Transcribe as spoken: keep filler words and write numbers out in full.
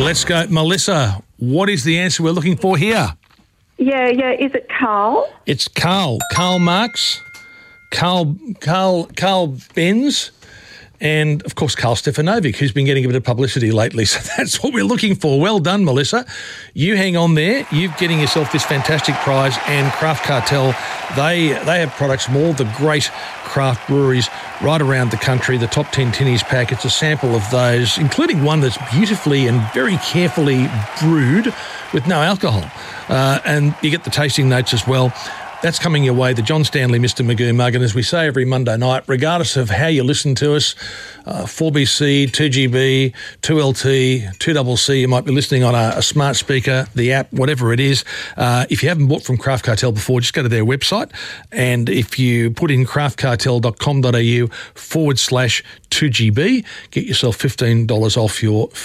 Let's go. Melissa, what is the answer we're looking for here? Yeah, yeah. Is it Carl? It's Karl. Karl Marx, Karl, Karl, Karl Benz, and, of course, Karl Stefanovic, who's been getting a bit of publicity lately. So that's what we're looking for. Well done, Melissa. You hang on there. You're getting yourself this fantastic prize, and Craft Cartel, they they have products from all the great craft breweries right around the country. The top ten tinnies pack, it's a sample of those, including one that's beautifully and very carefully brewed with no alcohol. Uh, and you get the tasting notes as well. That's coming your way, the John Stanley Mister Magoo mug. And as we say every Monday night, regardless of how you listen to us, uh, four B C, two G B, two L T, two C C, you might be listening on a, a smart speaker, the app, whatever it is. Uh, if you haven't bought from Craft Cartel before, just go to their website. And if you put in craftcartel.com.au forward slash 2GB, get yourself fifteen dollars off your